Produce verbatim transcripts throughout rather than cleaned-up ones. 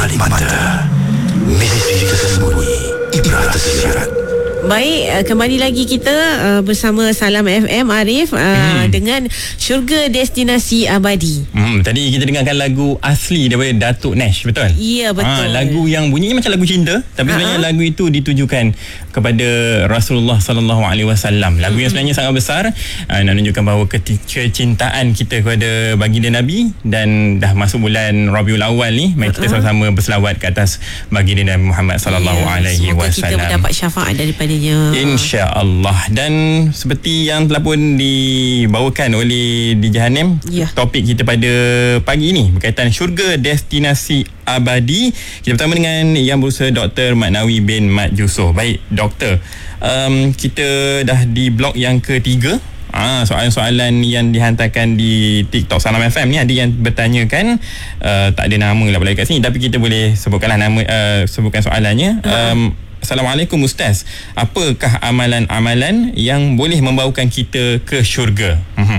paling mata, misteri tersembunyi, ibrah tersirat. Baik, kembali lagi kita uh, bersama Salam F M Arif uh, hmm. dengan Syurga Destinasi Abadi. Hmm, tadi kita dengarkan lagu asli daripada Datuk Nash, betul? Ya, betul. Ha, lagu yang bunyinya macam lagu cinta, tapi sebenarnya uh-huh. lagu itu ditujukan kepada Rasulullah sallallahu alaihi wasallam. Lagu yang sebenarnya sangat besar, uh, nak menunjukkan bahawa kecintaan kita kepada baginda Nabi, dan dah masuk bulan Rabiul Awal ni, mari kita uh-huh. sama-sama berselawat ke atas baginda Nabi Muhammad sallallahu alaihi wasallam. Semoga kita mendapat syafaat daripada InsyaAllah. Dan seperti yang telah pun dibawakan oleh D J Hanem, ya. Topik kita pada pagi ini berkaitan syurga destinasi abadi. Kita bersama dengan Yang Berusaha Doktor Mat Nawi bin Mat Yusof. Baik Doktor, um, kita dah di blok yang ketiga. Ah, soalan-soalan yang dihantarkan di TikTok Salam F M ni, ada yang bertanyakan, uh, tak ada nama lah kat sini, tapi kita boleh sebutkanlah nama, uh, sebutkan soalannya. um, Assalamualaikum Ustaz, apakah amalan-amalan yang boleh membawakan kita ke syurga? Uh-huh.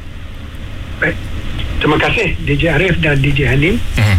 Baik, terima kasih D J Arif dan D J Hanim. uh-huh.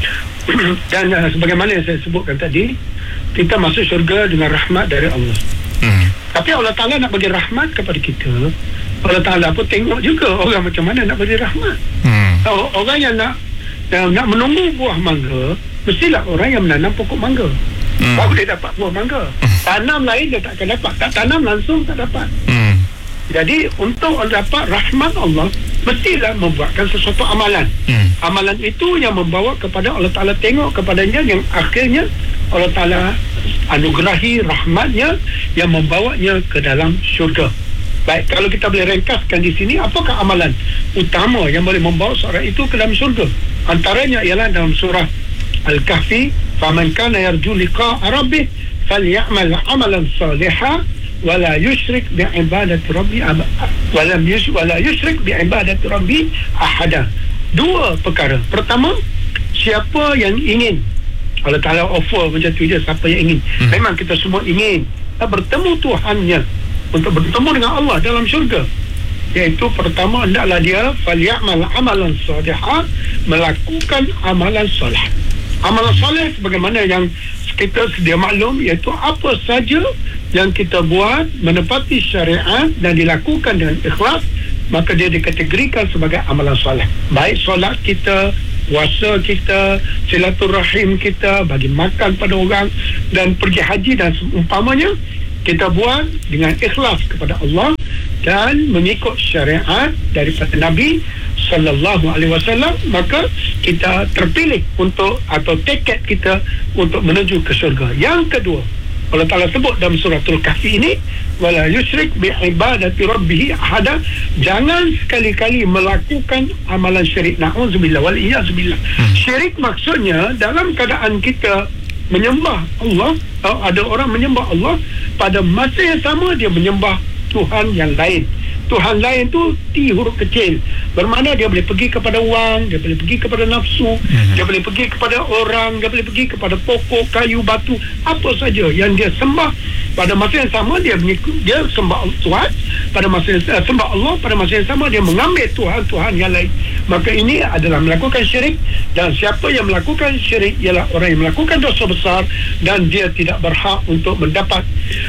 Dan uh, sebagaimana yang saya sebutkan tadi, kita masuk syurga dengan rahmat dari Allah. uh-huh. Tapi Allah Ta'ala nak bagi rahmat kepada kita, Allah Ta'ala pun tengok juga orang macam mana nak bagi rahmat. uh-huh. Orang yang nak yang nak menunggu buah mangga, mestilah orang yang menanam pokok mangga. Hmm. Baru dia dapat buah mangga. Tanam lain dia tak akan dapat. Tak tanam langsung tak dapat. Hmm. Jadi untuk dapat rahmat Allah, mestilah membuatkan sesuatu amalan. Hmm. Amalan itu yang membawa kepada Allah Ta'ala tengok kepadanya, yang akhirnya Allah Ta'ala anugerahi rahmatnya yang membawanya ke dalam syurga. Baik, kalau kita boleh ringkaskan di sini, apakah amalan utama yang boleh membawa seorang itu ke dalam syurga? Antaranya ialah dalam surah Al-Kahfi, faman kana yarju liqa'a rabbih falyamal 'amalan salihan wa la yusyrik bi ibadati rabbi wa lam yusyrik wa la yusyrik bi ibadati rabbi ahada. Dua perkara. Pertama, siapa yang ingin, Allah Ta'ala offer macam tu je, siapa yang ingin. Hmm. Memang kita semua ingin bertemu Tuhannya, untuk bertemu dengan Allah dalam syurga. Iaitu pertama, hendaklah dia falyamal 'amalan salihan, melakukan amalan soleh. Amalan soleh sebagaimana yang kita sedia maklum, iaitu apa saja yang kita buat menepati syariat dan dilakukan dengan ikhlas, maka dia dikategorikan sebagai amalan soleh. Baik solat kita, puasa kita, silaturahim kita, bagi makan pada orang, dan pergi haji dan seumpamanya, kita buat dengan ikhlas kepada Allah dan mengikut syariat daripada Nabi sallallahu alaihi wasallam, maka kita terpilih untuk, atau tiket kita untuk menuju ke syurga. Yang kedua, Allah Ta'ala sebut dalam suratul Kahfi ini, wala yusyrik bi ibadati rabbih ahada, jangan sekali-kali melakukan amalan syirik. Na'udzubillah wal iyyazubillah. hmm. Syirik maksudnya dalam keadaan kita menyembah Allah, atau ada orang menyembah Allah, pada masa yang sama dia menyembah Tuhan yang lain. Tuhan lain tu T huruf kecil, bermakna dia boleh pergi kepada wang, dia boleh pergi kepada nafsu, hmm. dia boleh pergi kepada orang, dia boleh pergi kepada pokok, kayu, batu, apa saja yang dia sembah. Pada masa yang sama dia mengikut, dia sembah Tuhan, pada masa yang, uh, sembah Allah, pada masa yang sama dia mengambil Tuhan-Tuhan yang lain. Maka ini adalah melakukan syirik, dan siapa yang melakukan syirik ialah orang yang melakukan dosa besar, dan dia tidak berhak untuk mendapat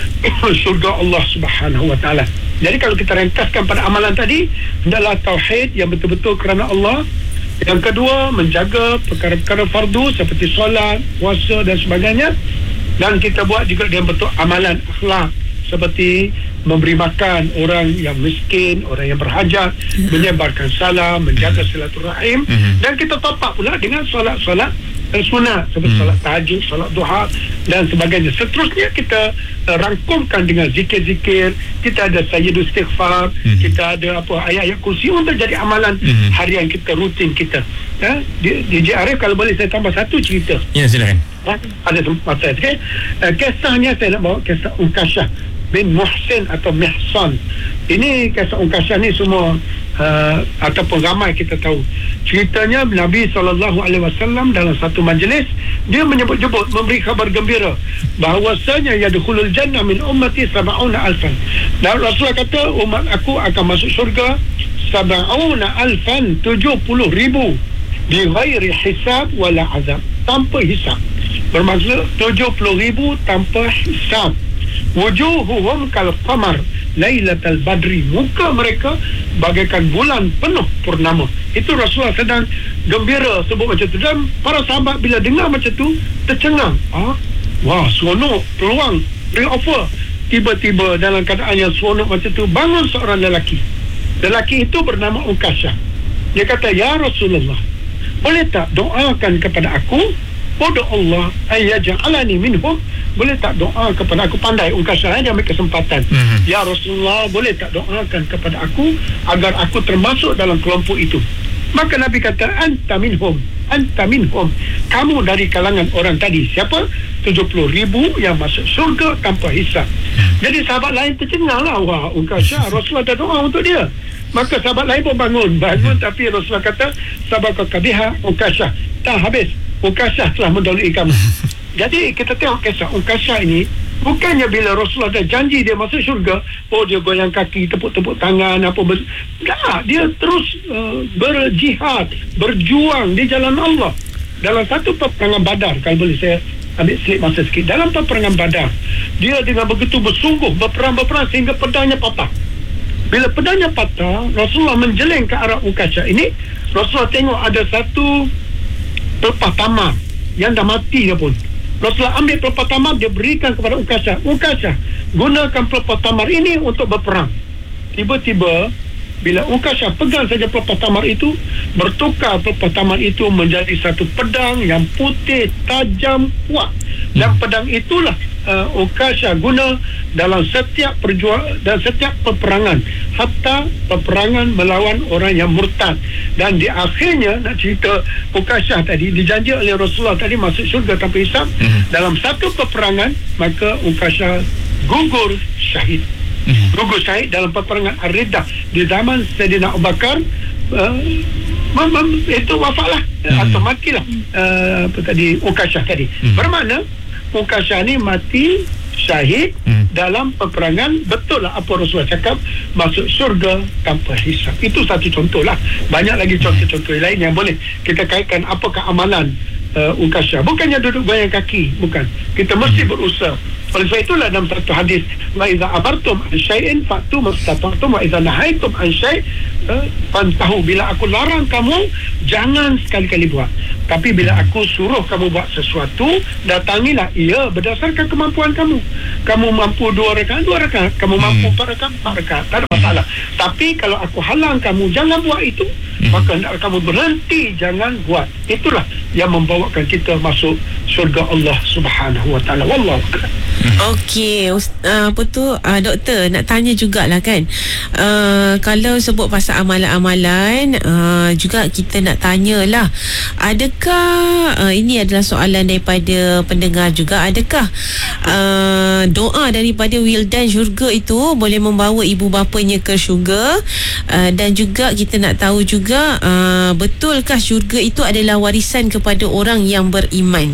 surga Allah Subhanahu wa taala. Jadi kalau kita ringkaskan pada amalan tadi, hendaklah tauhid yang betul-betul kerana Allah. Yang kedua, menjaga perkara-perkara fardu seperti solat, puasa dan sebagainya. Dan kita buat juga dengan betul amalan akhlak, seperti memberi makan orang yang miskin, orang yang berhajat, menyebarkan salam, menjaga silaturahim. Mm-hmm. Dan kita top up pula dengan solat-solat sunat seperti mm. solat tahajud, solat duha dan sebagainya. Seterusnya kita uh, rangkumkan dengan zikir-zikir. Kita ada sayyidul istighfar, mm. kita ada apa ayat-ayat kursi untuk jadi amalan mm. harian kita, rutin kita. Ya, D J Arif, kalau boleh saya tambah satu cerita. Ya, silakan. Ha? Ada tempat saya. Okay? Uh, kisahnya saya nak bawa kisah Unkashah bin Muhsin atau Mihsan. Ini kisah Unkashah ni semua uh, ataupun ramai kita tahu. Ceritanya Nabi sallallahu alaihi wasallam dalam satu majlis, dia menyebut-nyebut, memberi khabar gembira bahawasanya yadkhulul jannah min ummati sab'una alfan. Dan Rasulullah kata umat aku akan masuk syurga sab'una alfan, tujuh puluh ribu, bi ghairi hisab wala azab, tanpa hisab. bermaksud tujuh puluh ribu tanpa hisab. Wujuhuhum kal qamar lailatal badri, muka mereka bagaikan bulan penuh purnama. Itu Rasulullah sedang gembira sebut macam tu, dan para sahabat bila dengar macam tu tercengang. Ah, wah, seronok, peluang, bring offer. Tiba-tiba dalam keadaan yang seronok macam tu, bangun seorang lelaki. Lelaki itu bernama Ukashah. Dia kata, ya Rasulullah, boleh tak doakan kepada aku? Bodoh Allah ayyaj'alani minhum. Boleh tak doa kepada aku? Pandai Ukashah, dia ambil kesempatan. Mm-hmm. Ya Rasulullah, boleh tak doakan kepada aku agar aku termasuk dalam kelompok itu? Maka Nabi kata, anta minhum, anta minhum. Kamu dari kalangan orang tadi. Siapa? tujuh puluh ribu yang masuk syurga tanpa hisab. Jadi sahabat lain tercengang lah. Wah, Ukashah, Rasulullah dah doa untuk dia. Maka sahabat lain pun bangun. Bangun, tapi Rasulullah kata, sabaqaka biha Ukashah. Tak habis, Ukashah telah mendahului kamu. Jadi kita tengok kisah Ukashah ini, bukannya bila Rasulullah dah janji dia masuk syurga, oh dia goyang kaki, tepuk-tepuk tangan, apa ber... tak, dia terus uh, berjihad, berjuang di jalan Allah. Dalam satu peperangan Badar, kalau boleh saya ambil slip masa sikit, dalam peperangan Badar, dia dengan begitu bersungguh berperang-berperang sehingga pedangnya patah. Bila pedangnya patah, Rasulullah menjeleng ke arah Ukashah ini. Rasulullah tengok ada satu pelepah tamar yang dah mati dah pun. Rasulullah ambil pelepah tamar, dia berikan kepada Ukashah. Ukashah, gunakan pelepah tamar ini untuk berperang. Tiba-tiba bila Ukashah pegang saja pelepah tamar itu, bertukar pelepah tamar itu menjadi satu pedang yang putih, tajam, kuat. Dan pedang itulah uh, Ukashah guna dalam setiap perjuangan dan setiap peperangan, hatta peperangan melawan orang yang murtad. Dan di akhirnya, nak cerita Ukashah tadi, dijanji oleh Rasulullah tadi masuk syurga tanpa hisab. Mm-hmm. Dalam satu peperangan, maka Ukashah gugur syahid. Mm-hmm. Gugur syahid dalam peperangan Ar-Riddah di zaman Sayyidina Abu Bakar. uh, mem- mem- itu wafatlah, mm-hmm. atau matilah uh, apa tadi Ukashah tadi. Mm-hmm. Bermakna Ukashah ni mati syahid hmm. dalam peperangan. Betul lah apa Rasulullah cakap, masuk syurga tanpa hisab. Itu satu contoh lah. Banyak lagi contoh-contoh lain yang boleh kita kaitkan apakah amalan uh, Ukashah. Bukannya duduk goyang kaki, bukan. Kita mesti berusaha. Oleh sebab itulah dalam satu hadis, wa iza amartum an syai'in fa'tu mastata'tum wa iza nahaitum an syai' fantahu. Bila aku larang kamu, jangan sekali-kali buat. Tapi bila aku suruh kamu buat sesuatu, datangilah ia berdasarkan kemampuan kamu. Kamu mampu dua rakaat, dua rakaat. Kamu mampu empat rakaat, empat rakaat. Tak ada masalah. Tapi kalau aku halang kamu, jangan buat itu, maka nak kamu berhenti, jangan buat. Itulah yang membawakan kita masuk syurga Allah Subhanahu wa taala. Wallahu a'lam. Okey, uh, apa tu uh, doktor nak tanya jugalah kan, uh, kalau sebut pasal amalan-amalan, uh, juga kita nak tanyalah, adakah uh, ini adalah soalan daripada pendengar juga, adakah uh, doa daripada wildan syurga itu boleh membawa ibu bapanya ke syurga, uh, dan juga kita nak tahu juga, uh, betulkah syurga itu adalah warisan kepada orang yang beriman?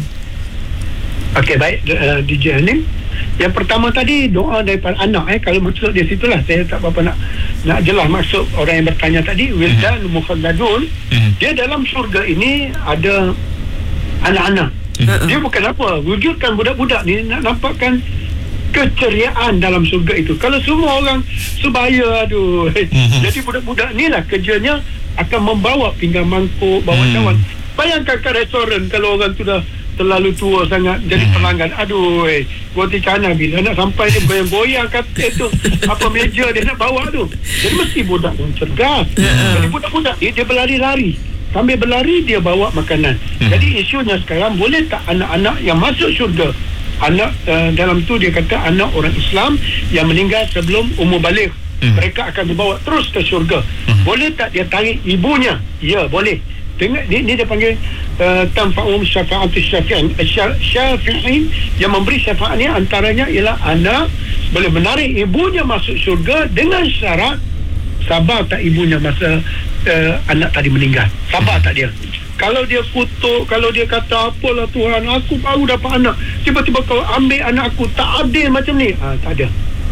Okey, baik, uh, D J Hanim. Yang pertama tadi doa daripada anak, eh kalau maksud dia situlah, saya tak apa nak nak jelas maksud orang yang bertanya tadi. Wildan mm-hmm. mukhalladun, mm-hmm. dia dalam syurga ini ada anak-anak. Mm-hmm. Dia bukan apa, wujudkan budak-budak ni nak nampakkan keceriaan dalam syurga itu. Kalau semua orang sebaya, aduh. Mm-hmm. Jadi budak-budak ni lah kerjanya akan membawa pinggan mangkuk, bawa mm-hmm. cawan. Bayangkan kat restoran, kalau orang tu dah terlalu tua sangat jadi pelanggan, aduh, eh, roti canai bila nak sampai dia goyang-goyang kata tu apa meja dia nak bawa tu. Jadi mesti budak yang cergas. Jadi budak-budak dia, dia berlari-lari, sambil berlari dia bawa makanan. Jadi isunya sekarang, boleh tak anak-anak yang masuk syurga, anak uh, dalam tu dia kata anak orang Islam yang meninggal sebelum umur balik, mereka akan dibawa terus ke syurga. Boleh tak dia tarik ibunya? Ya, boleh. Tengok, ni, ni dia panggil uh, tanfa'um syafa'atus syafi'in. Syafi'in yang memberi syafaat ni antaranya ialah anak boleh menarik ibunya masuk syurga dengan syarat sabar tak ibunya masa uh, anak tadi meninggal. Sabar tak dia? Kalau dia kutuk, kalau dia kata apalah Tuhan, aku baru dapat anak, tiba-tiba kau ambil anak aku, tak adil macam ni, ha, tak ada.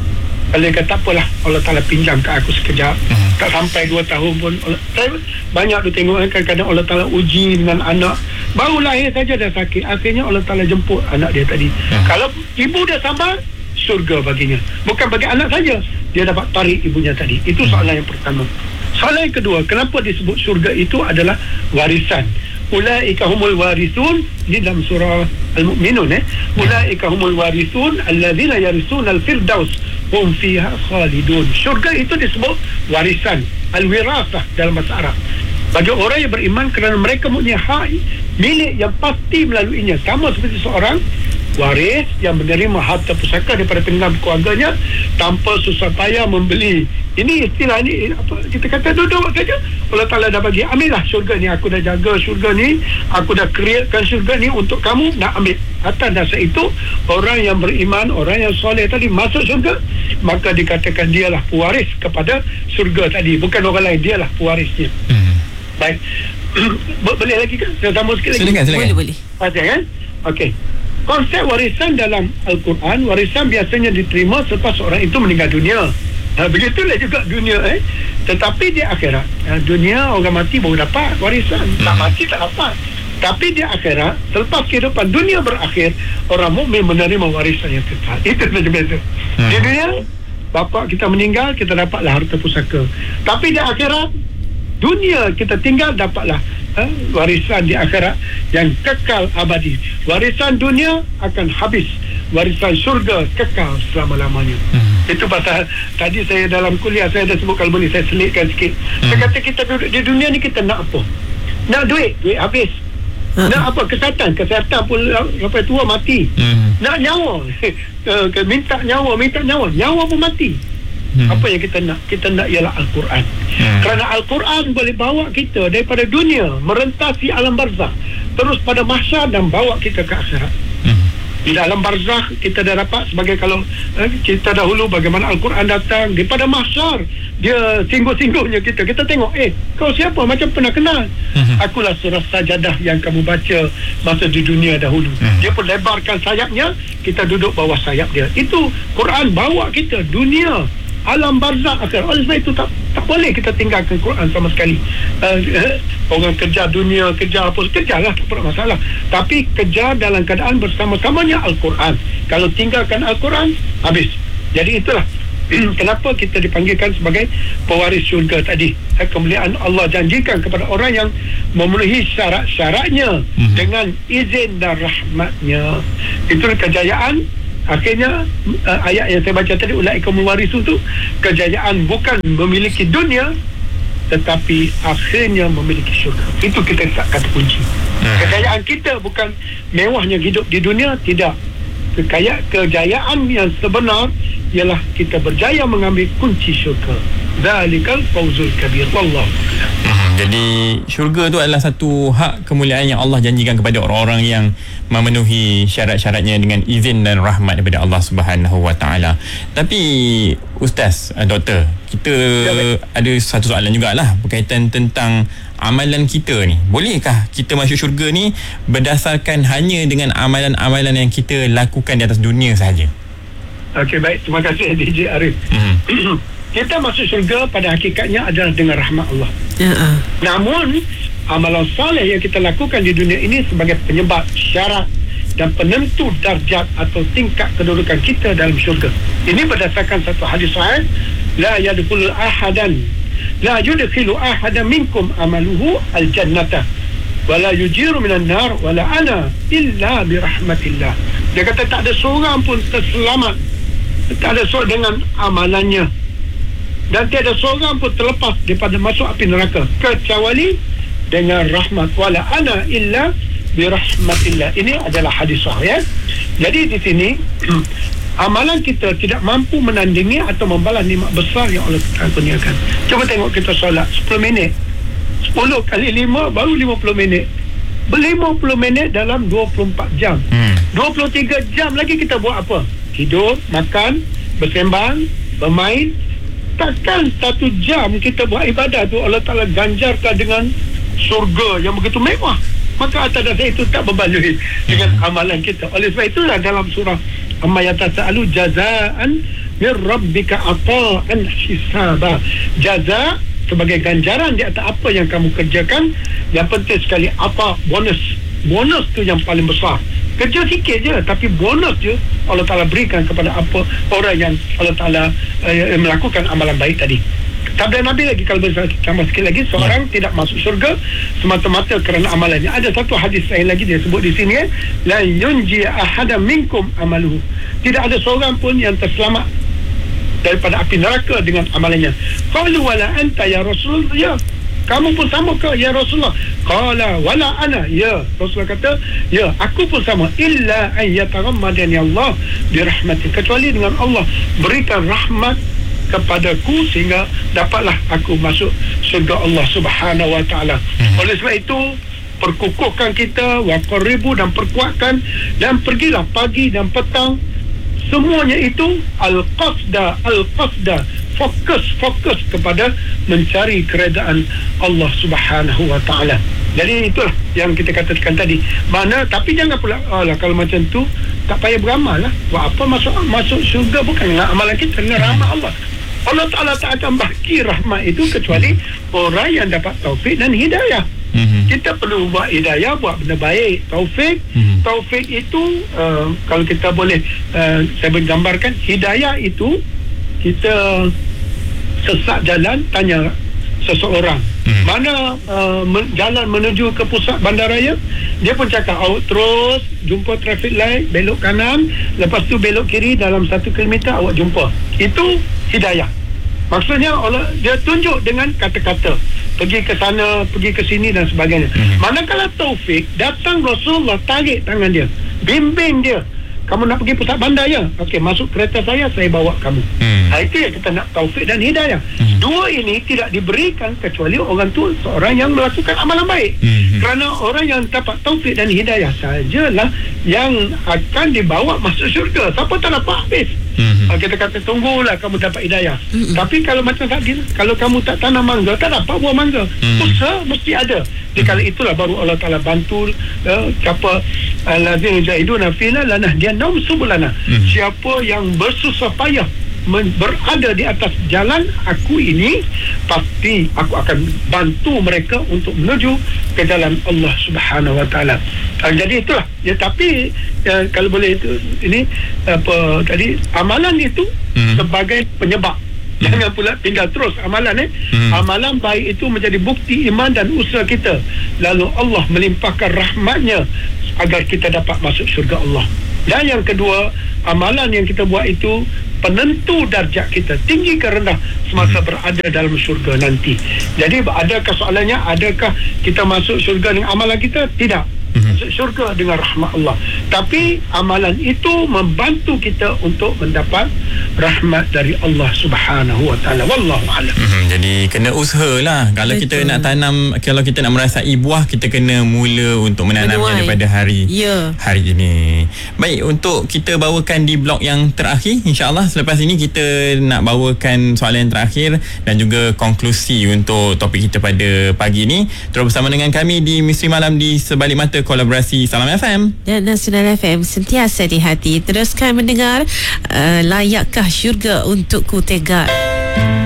Kalau dia kata apalah, Allah Ta'ala pinjam kat aku sekejap, hmm. tak sampai dua tahun pun Allah, banyak tu tengok kan, kadang-kadang Allah Ta'ala uji dengan anak baru lahir saja dah sakit, akhirnya Allah Ta'ala jemput anak dia tadi. hmm. Kalau ibu dia sabar, syurga baginya. Bukan bagi anak saja, dia dapat tarik ibunya tadi. Itu soalan yang pertama. Soalan yang kedua, kenapa disebut syurga itu adalah warisan? Ulaika humul warithun, ini dalam surah Al-Mu'minun, eh ulaika humul warithun alladzina yarisuna al-firdaus hum fiha khalidun. Syurga itu disebut warisan, al-wirasah dalam bahasa Arab, bagi orang yang beriman, kerana mereka mempunyai hak milik yang pasti melaluinya, sama seperti seorang waris yang menerima harta pusaka daripada penggal keluarganya tanpa susah payah membeli. Ini istilah ni, apa kita kata, duduk saja Allah Ta'ala dah bagi, ambillah syurga ni, aku dah jaga syurga ni, aku dah createkan syurga ni untuk kamu, nak ambil. Atas dasar itu, orang yang beriman, orang yang soleh tadi masuk syurga, maka dikatakan dialah pewaris kepada syurga tadi, bukan orang lain, dialah pewarisnya. hmm. Baik. Boleh lagi kan? Saya tambah sikit lagi. Silakan, silakan. Boleh, boleh. Baca kan? Okey. Konsep warisan dalam Al-Quran, warisan biasanya diterima selepas orang itu meninggal dunia. Ha, begitulah juga dunia, eh. Tetapi di akhirat, ha, dunia orang mati baru dapat warisan, tak mati tak dapat. Tapi di akhirat, selepas kehidupan dunia berakhir, orang mukmin menerima warisan yang kekal. Itu saja beza. hmm. Di dunia, bapa kita meninggal, kita dapatlah harta pusaka. Tapi di akhirat, dunia kita tinggal, dapatlah Ha, warisan di akhirat yang kekal abadi. Warisan dunia akan habis, warisan syurga kekal selama-lamanya. hmm. Itu pasal tadi saya dalam kuliah saya dah sebut, kalau boleh saya selitkan sikit. hmm. Saya kata kita duduk di dunia ni, kita nak apa? Nak duit, duit habis. hmm. Nak apa? Kesihatan, kesihatan pun sampai tua mati. hmm. Nak nyawa, minta nyawa, minta nyawa, nyawa pun mati. Hmm. Apa yang kita nak? Kita nak ialah Al-Quran. hmm. Kerana Al-Quran boleh bawa kita daripada dunia, merentasi alam barzakh, terus pada mahsyar dan bawa kita ke akhirat. hmm. Di dalam barzakh kita dah dapat, sebagai kalau eh, kita dahulu bagaimana Al-Quran datang daripada mahsyar, dia singgung-singgungnya kita. Kita tengok, eh kau siapa? Macam pernah kenal. hmm. Akulah surah Sajadah yang kamu baca masa di dunia dahulu. hmm. Dia pun lebarkan sayapnya, kita duduk bawah sayap dia. Itu Quran bawa kita dunia, alam barzakh akhir. Oleh sebab itu tak tak boleh kita tinggalkan Quran sama sekali. Uh, uh, orang kejar dunia, kejar apa, kejarlah, tak ada masalah. Tapi kejar dalam keadaan bersama-samanya Al-Quran. Kalau tinggalkan Al-Quran, habis. Jadi itulah kenapa kita dipanggilkan sebagai pewaris syurga tadi. Kemuliaan Allah janjikan kepada orang yang memenuhi syarat-syaratnya mm-hmm. dengan izin dan rahmatnya. Itulah kejayaan. Akhirnya uh, ayat yang saya baca tadi, ulaika mewarisu tu, kejayaan bukan memiliki dunia, tetapi akhirnya memiliki syurga. Itu kita kata kunci. hmm. Kejayaan kita bukan mewahnya hidup di dunia, tidak. Kekaya, kejayaan yang sebenar ialah kita berjaya mengambil kunci syurga. Zalikal fawzul kabir. Wallahu hmm, jadi syurga tu adalah satu hak kemuliaan yang Allah janjikan kepada orang-orang yang memenuhi syarat-syaratnya dengan izin dan rahmat daripada Allah Subhanahu Wa Taala. Tapi Ustaz, doktor, kita ya, ada satu soalan jugalah berkaitan tentang amalan kita ni. Bolehkah kita masuk syurga ni berdasarkan hanya dengan amalan-amalan yang kita lakukan di atas dunia sahaja? Okey, baik. Terima kasih D J Arif. Hmm. Kita masuk syurga pada hakikatnya adalah dengan rahmat Allah. Ya. Namun amalan soleh yang kita lakukan di dunia ini sebagai penyebab, syarat dan penentu darjat atau tingkat kedudukan kita dalam syurga. Ini berdasarkan satu hadis sahih, la yadkhulu ahadan la yudkhilu ahadan minkum amaluhu al-jannata wa la yujiru minan nar wa la ana illa bi rahmatillah. Dia kata tak ada seorang pun terselamat, tak ada seorang dengan amalannya, dan tiada seorang pun terlepas daripada masuk api neraka kecuali dengan rahmat. Wala ana illa bi rahmatillah. Ini adalah hadis sahih, ya. Jadi di sini amalan kita tidak mampu menandingi atau membalas nikmat besar yang Allah kurniakan. Cuba tengok kita solat sepuluh minit, sepuluh kali lima baru lima puluh minit, lima puluh minit dalam dua puluh empat jam. hmm. dua puluh tiga jam lagi kita buat apa? Tidur, makan, bersembang, bermain. Takkan satu jam kita buat ibadah tu Allah Ta'ala ganjarkan dengan surga yang begitu mewah. Maka atas dasar itu tak berbaloi dengan amalan kita. Oleh sebab itulah dalam surah Amma yatasa'alu jazaan min rabbika ata'an hisaba. Jaza sebagai ganjaran di atas apa yang kamu kerjakan. Yang penting sekali apa? Bonus. Bonus tu yang paling besar. Kerja sikit je tapi bonus je Allah Ta'ala berikan kepada apa orang yang Allah Ta'ala uh, melakukan amalan baik tadi. Sabda Nabi lagi, kalau boleh tambah sikit lagi, seorang ya. tidak masuk syurga semata-mata kerana amalannya. Ada satu hadis lain lagi dia sebut di sini, eh, la yunji ahadam minkum amaluhu. Tidak ada seorang pun yang terselamat daripada api neraka dengan amalannya. Qalu wala anta ya Rasulullah, ya kamu pun sama ke ya Rasulullah? Qala wala ana, ya Rasulullah kata, ya aku pun sama. Illa an yatarammadani Allah birahmatin, kecuali dengan Allah berikan rahmat kepadaku sehingga dapatlah aku masuk syurga Allah Subhanahu wa taala. Hmm. Oleh sebab itu perkukuhkan kita, waqaribu, dan perkuatkan, dan pergilah pagi dan petang, semuanya itu al-qasda al-qasda fokus fokus kepada mencari keredaan Allah Subhanahu wa taala. Jadi itulah yang kita katakan tadi. Mana tapi jangan pula alah kalau macam tu tak payah beramal lah. Buat apa masuk masuk syurga bukan dengan amalan kita, dengan rahmat Allah. Allah Ta'ala tak akan bagi rahmat itu kecuali orang yang dapat taufik dan hidayah. Mm-hmm. Kita perlu buat hidayah, buat benda baik. Taufik, mm-hmm. taufik itu uh, kalau kita boleh uh, saya menggambarkan, hidayah itu kita sesat jalan, tanya seseorang mm-hmm. mana uh, men- jalan menuju ke pusat bandaraya, dia pun cakap awak terus jumpa traffic light, belok kanan, lepas tu belok kiri, dalam satu kilometer awak jumpa. Itu hidayah. Maksudnya Allah dia tunjuk dengan kata-kata, pergi ke sana, pergi ke sini dan sebagainya. Hmm. Manakala taufik, datang Rasulullah, tarik tangan dia, bimbing dia. Kamu nak pergi pusat bandar ya? Okey, masuk kereta saya, saya bawa kamu. Hmm. Ha, itu yang kita nak, taufik dan hidayah. Hmm. Dua ini tidak diberikan kecuali orang tu seorang yang melakukan amalan baik. Hmm. Kerana orang yang dapat taufik dan hidayah sajalah yang akan dibawa masuk syurga. Siapa tak dapat habis. Hmm. Ha, kita kata tunggulah kamu dapat hidayah. Hmm. Tapi kalau macam tadi, kalau kamu tak tanam mangga, tak dapat buah mangga. Hmm. Usaha mesti ada. Jadi kalau itulah baru Allah Ta'ala bantu uh, siapa allazina jahiduna fina lanahdiyannahum subulana. Hmm. Siapa yang bersusah payah men- berada di atas jalan aku ini, pasti aku akan bantu mereka untuk menuju ke jalan Allah Subhanahu wa taala. Uh, jadi itulah. Ya, tapi uh, kalau boleh itu ini apa tadi, amalan itu hmm. sebagai penyebab. Jangan pula tinggal terus amalan eh. Hmm. Amalan baik itu menjadi bukti iman dan usaha kita. Lalu Allah melimpahkan rahmatnya agar kita dapat masuk syurga Allah. Dan yang kedua, amalan yang kita buat itu penentu darjat kita, tinggi ke rendah semasa hmm. berada dalam syurga nanti. Jadi adakah soalannya, adakah kita masuk syurga dengan amalan kita? Tidak. Masuk syurga dengan rahmat Allah. Tapi amalan itu membantu kita untuk mendapat rahmat dari Allah Subhanahu wa taala. Wallahu a'lam. Hmm, jadi kena usahalah. Kalau Betul. kita nak tanam, kalau kita nak merasai buah, kita kena mula untuk menanamnya Menuai. daripada hari yeah. hari ini. Baik, untuk kita bawakan di blok yang terakhir, insya-Allah selepas ini kita nak bawakan soalan yang terakhir dan juga konklusi untuk topik kita pada pagi ini. Terus bersama dengan kami di Misteri Malam di Sebalik Mata kolaborasi Salam F M dan Nasional F M, sentiasa di hati. Teruskan mendengar uh, Layakkah Syurga Untukku Tegak.